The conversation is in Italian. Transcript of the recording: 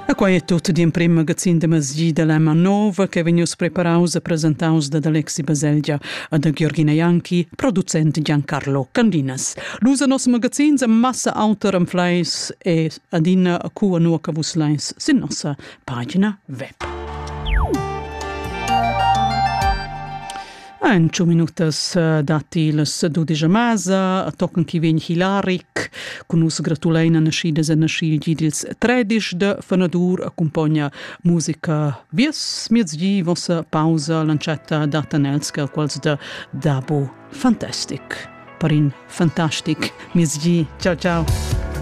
E qua è tutto di un primo magazzino de Masgi de l'Emma Nova che venius preparaus e presentaus da Alexi Baselgia e da Gheorghina Ianchi, producente Giancarlo Candinas. L'usa nos magazzins a massa autor en fleis e adina a cua nua che vus leis sin nossa pagina web. In 2 minutas dati las 12 masa, tocan chi vegn hilaric, con us gratuleina nascidas e nascilgi dils 13 de Fanadur, accompagna musica vies, miezgi, vossa pausa, lancetta data nelska, quals de Dabo Fantastic. Parin fantastic, miezgi, ciao ciao.